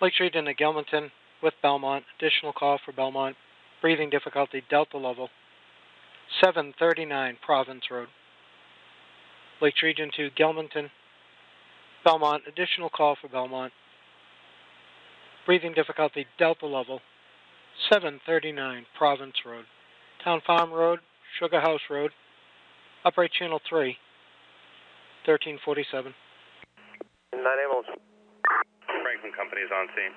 Lake Street into Gilmanton with Belmont. Additional call for Belmont. Breathing difficulty, Delta level. 739 Province Road. Lakes Region to Gilmanton, Belmont. Additional call for Belmont. Breathing difficulty, Delta level. 739 Province Road. Town Farm Road, Sugar House Road. Upright Channel 3. 1347. 9 ambulance. Franklin Company is on scene.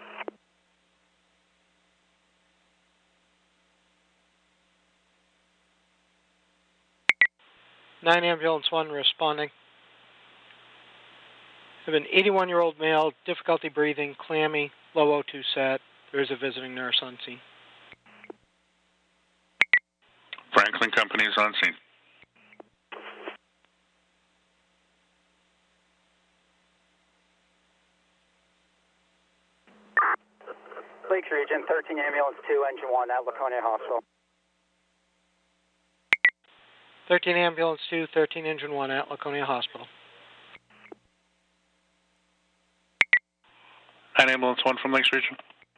Nine Ambulance 1 responding. Have an 81-year-old male, difficulty breathing, clammy, low O2 sat. There is a visiting nurse on scene. Franklin Company is on scene. Lakes Region, 13 Ambulance 2, Engine 1 at Laconia Hospital. 13 Ambulance 2, 13 Engine 1 at Laconia Hospital. 9 Ambulance 1 from Lakes Region.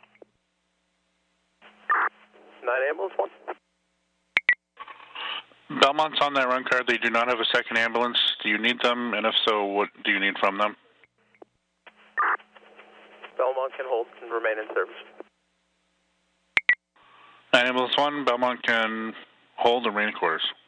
9 ambulance 1. Belmont's on that run card. They do not have a second ambulance. Do you need them? And if so, what do you need from them? Belmont can hold and remain in service. 9 Ambulance 1, Belmont can hold and remain in quarters.